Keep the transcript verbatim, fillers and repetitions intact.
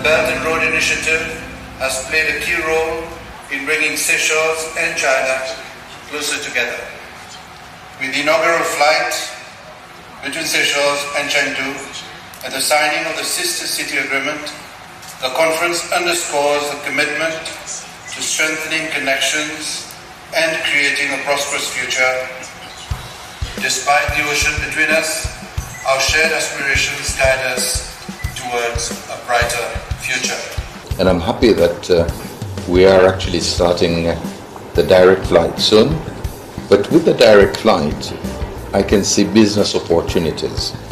Belt and Road Initiative has played a key role in bringing Seychelles and China closer together. With the inaugural flight between Seychelles and Chengdu and the signing of the Sister City Agreement, the conference underscores the commitment to strengthening connections and creating a prosperous future. Despite the ocean between us, our shared aspirations guide us towards a brighter future. And I'm happy that uh, we are actually starting the direct flight soon. But with the direct flight, I can see business opportunities.